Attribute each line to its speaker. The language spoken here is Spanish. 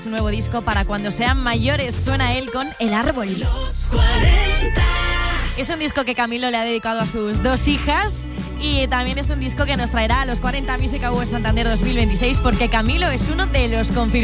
Speaker 1: Su nuevo disco para cuando sean mayores. Suena él con El Árbol.
Speaker 2: Los 40.
Speaker 1: Es un disco que Camilo le ha dedicado a sus 2 hijas y también es un disco que nos traerá a los 40 Music Awards Santander 2026 porque Camilo es uno de los confirmados